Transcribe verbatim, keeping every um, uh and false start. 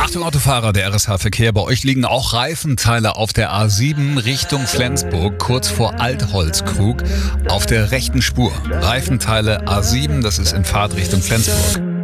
Achtung Autofahrer, der R S H-Verkehr. Bei euch liegen auch Reifenteile auf der A sieben Richtung Flensburg, kurz vor Altholzkrug, auf der rechten Spur. Reifenteile A sieben, das ist in Fahrtrichtung Flensburg.